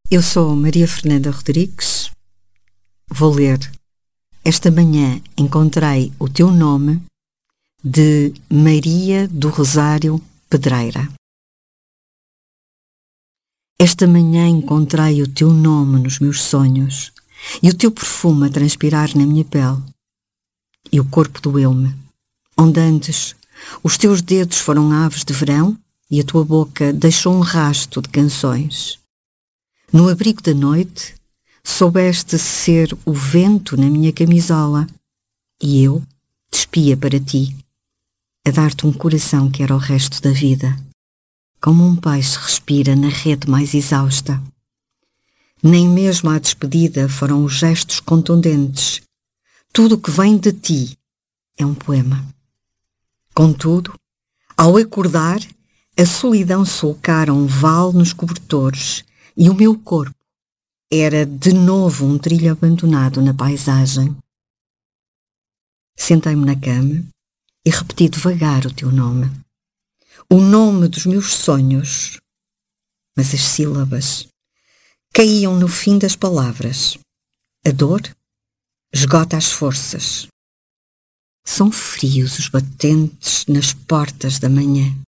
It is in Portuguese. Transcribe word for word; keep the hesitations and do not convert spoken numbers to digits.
Eu sou Maria Fernanda Rodrigues. Vou ler Esta Manhã Encontrei o Teu Nome, de Maria do Rosário Pedreira. Esta manhã encontrei o Teu nome nos meus sonhos e o Teu perfume a transpirar na minha pele. E o corpo doeu-me, onde antes os Teus dedos foram aves de verão e a Tua boca deixou um rasto de canções. No abrigo da noite, soubeste ser o vento na minha camisola e eu despia para ti, a dar-te um coração que era o resto da vida, como um peixe respira na rede mais exausta. Nem mesmo à despedida foram os gestos contundentes. Tudo o que vem de ti é um poema. Contudo, ao acordar, a solidão sulcara um vale nos cobertores e o meu corpo era de novo um trilho abandonado na paisagem. Sentei-me na cama e repeti devagar o teu nome, o nome dos meus sonhos, mas as sílabas caíam no fim das palavras. A dor esgota as forças. São frios os batentes nas portas da manhã.